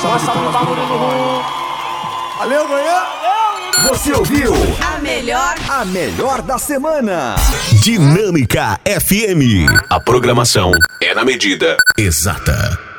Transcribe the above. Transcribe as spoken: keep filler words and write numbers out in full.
salve para todo mundo. Valeu, manhã. Você ouviu A melhor, a melhor da semana. Dinâmica F M. A programação é na medida exata.